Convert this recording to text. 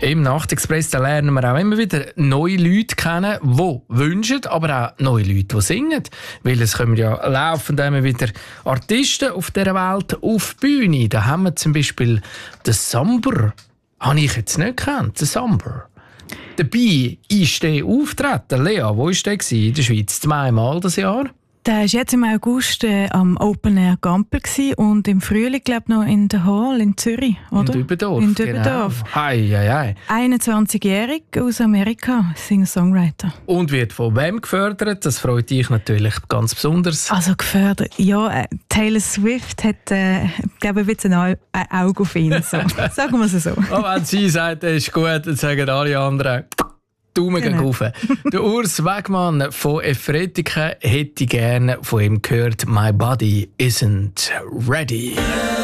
Im Nachtexpress da lernen wir auch immer wieder neue Leute kennen, die wünschen, aber auch neue Leute, die singen. Weil es kommen ja laufend immer wieder Artisten auf dieser Welt auf die Bühne. Da haben wir zum Beispiel den Samber. Habe ich jetzt nicht gekannt, den Samber. Dabei ist der auftreten. Lea, wo war der in der Schweiz? Zweimal das Jahr? Der war jetzt im August am Open Air Gampel und im Frühling, glaube ich, noch in der Hall in Zürich, oder? In Dübendorf. In Dübendorf. Genau. Hei. 21-jährig aus Amerika, Singer-Songwriter. Und wird von wem gefördert? Das freut dich natürlich ganz besonders. Also gefördert, ja. Taylor Swift hat, glaube ich, jetzt ein Auge auf ihn. So. Sagen wir es so. Oh, wenn sie sagt, das ist gut, dann sagen alle anderen Daumen gehen rauf. Der Urs Wegmann von Efretika hätte gerne von ihm gehört «My body isn't ready».